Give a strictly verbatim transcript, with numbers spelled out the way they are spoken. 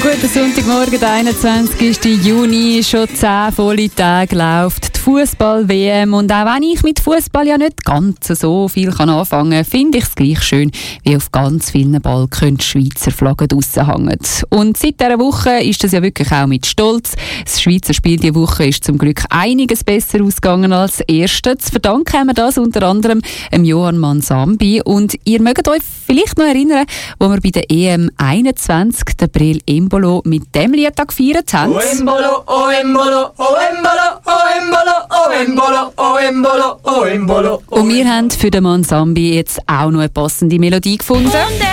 Guten Sonntagmorgen, der einundzwanzigsten Juni. Schon zehn volle Tage läuft die Fußball-W M. Und auch wenn ich mit Fußball ja nicht ganz so viel anfangen kann, finde ich es gleich schön, wie auf ganz vielen Balken die Schweizer Flaggen draussen hängen. Und seit dieser Woche ist das ja wirklich auch mit Stolz. Das Schweizer Spiel diese Woche ist zum Glück einiges besser ausgegangen als das erste. Zu verdanken haben wir das unter anderem dem Johann Mansambi. Und ihr mögt euch vielleicht noch erinnern, wo wir bei der E M einundzwanzig den Breel Embolo mit dem Lied gefeiert haben. Oh Embolo, oh Embolo, oh Embolo, oh Embolo, oh Embolo, oh Embolo, oh Embolo. Und wir haben für den Mansambi jetzt auch noch eine passende Melodie gefunden.